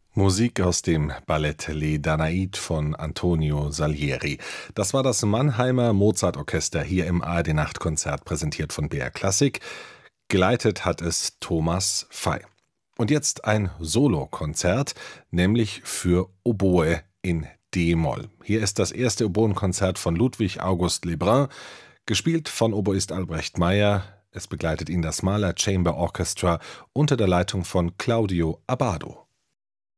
Musik aus dem Ballett Les Danaïdes von Antonio Salieri. Das war das Mannheimer Mozartorchester hier im ARD-Nachtkonzert, präsentiert von BR Klassik. Geleitet hat es Thomas Fey. Und jetzt ein Solokonzert, nämlich für Oboe in D-Moll. Hier ist das erste Oboenkonzert von Ludwig August Lebrun, gespielt von Oboist Albrecht Meyer. Es begleitet ihn das Mahler Chamber Orchestra unter der Leitung von Claudio Abbado.